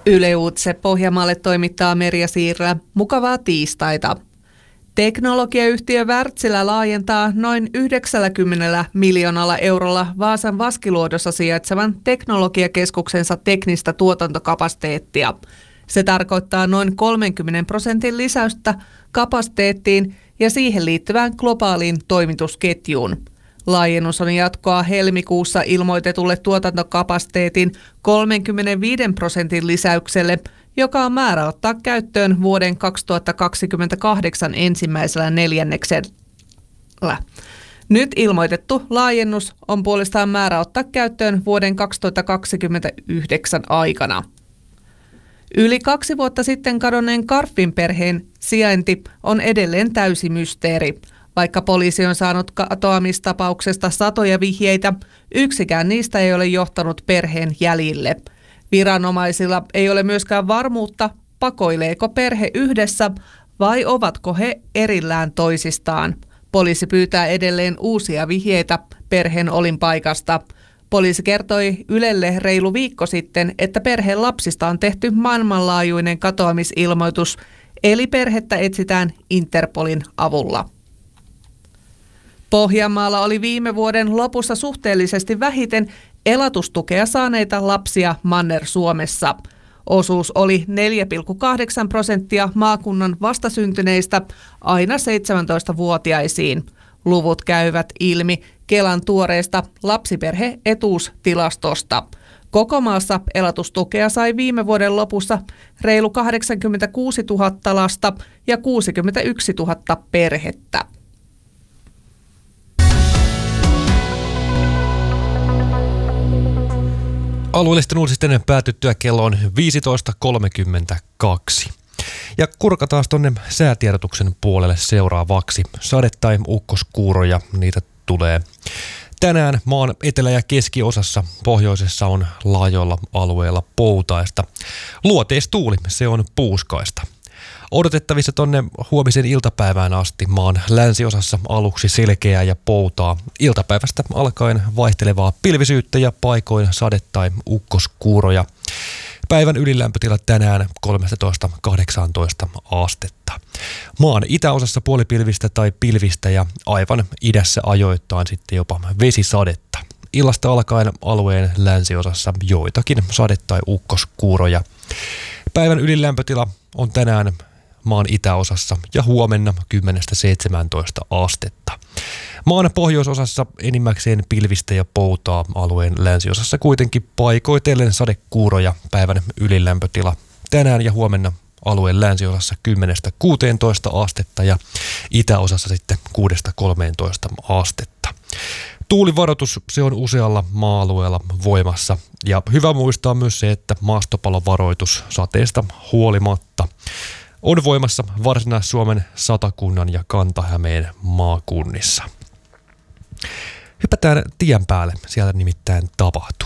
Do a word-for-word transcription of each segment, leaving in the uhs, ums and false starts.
Yle Uutiset Pohjanmaalle toimittaa Merja Siirlä. Mukavaa tiistaita. Teknologiayhtiö Wärtsilä laajentaa noin yhdeksänkymmentä miljoonalla eurolla Vaasan Vaskiluodossa sijaitsevan teknologiakeskuksensa teknistä tuotantokapasiteettia. Se tarkoittaa noin kolmenkymmenen prosentin lisäystä kapasiteettiin ja siihen liittyvään globaaliin toimitusketjuun. Laajennus on jatkoa helmikuussa ilmoitetulle tuotantokapasiteetin kolmenkymmenenviiden prosentin lisäykselle, joka on määrä ottaa käyttöön vuoden kaksituhattakaksikymmentäkahdeksan ensimmäisellä neljänneksellä. Nyt ilmoitettu laajennus on puolestaan määrä ottaa käyttöön vuoden kaksituhattakaksikymmentäyhdeksän aikana. Yli kaksi vuotta sitten kadonneen Karffin perheen sijainti on edelleen täysi mysteeri. Vaikka poliisi on saanut katoamistapauksesta satoja vihjeitä, yksikään niistä ei ole johtanut perheen jäljille. Viranomaisilla ei ole myöskään varmuutta, pakoileeko perhe yhdessä vai ovatko he erillään toisistaan. Poliisi pyytää edelleen uusia vihjeitä perheen olinpaikasta. Poliisi kertoi Ylelle reilu viikko sitten, että perheen lapsista on tehty maailmanlaajuinen katoamisilmoitus, eli perhettä etsitään Interpolin avulla. Pohjanmaalla oli viime vuoden lopussa suhteellisesti vähiten elatustukea saaneita lapsia Manner-Suomessa. Osuus oli neljä pilkku kahdeksan prosenttia maakunnan vastasyntyneistä aina seitsemäntoistavuotiaisiin. Luvut käyvät ilmi Kelan tuoreesta lapsiperhe-etuustilastosta. Koko maassa elatustukea sai viime vuoden lopussa reilu kahdeksankymmentäkuusituhatta lasta ja kuusikymmentäyksituhatta perhettä. Alueellisten uutisten päätyttyä kello on viisitoista kolmekymmentäkaksi. Ja kurkataan tuonne säätiedotuksen puolelle seuraavaksi. Sade- tai ukkoskuuroja, niitä tulee tänään maan etelä- ja keskiosassa. Pohjoisessa on laajoilla alueilla poutaista. Luoteistuuli, se on puuskaista. Odotettavissa tonne huomisen iltapäivään asti maan länsiosassa aluksi selkeää ja poutaa. Iltapäivästä alkaen vaihtelevaa pilvisyyttä ja paikoin sade- tai ukkoskuuroja. Päivän ylilämpötila tänään kolmetoista kahdeksantoista astetta. Maan itäosassa puolipilvistä tai pilvistä ja aivan idässä ajoittain sitten jopa vesisadetta. Illasta alkaen alueen länsiosassa joitakin sade- tai ukkoskuuroja. Päivän ylilämpötila on tänään maan itäosassa ja huomenna kymmenestä seitsemääntoista astetta. Maan pohjoisosassa enimmäkseen pilvistä ja poutaa, alueen länsiosassa kuitenkin paikoitellen sadekuuroja. Päivän ylilämpötila tänään ja huomenna alueen länsiosassa kymmenestä kuuteentoista astetta ja itäosassa sitten kuudesta kolmeentoista astetta. Tuulivaroitus, se on usealla maa-alueella voimassa ja hyvä muistaa myös se, että maastopalovaroitus sateesta huolimatta on voimassa Varsinais-Suomen, Satakunnan ja Kanta-Hämeen maakunnissa. Hypätään tien päälle, siellä nimittäin tapahtuu.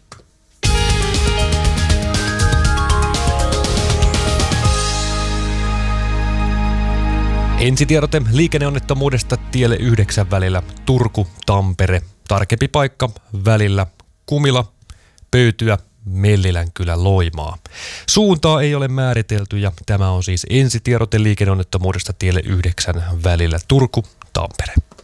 Ensitiedote liikenneonnettomuudesta tielle yhdeksän välillä Turku-Tampere. Tarkempi paikka välillä Kumila, Pöytyä, Mellilän-kylä, Loimaa. Suuntaa ei ole määritelty ja tämä on siis ensitiedote liikenneonnettomuudesta tielle yhdeksän välillä Turku-Tampere.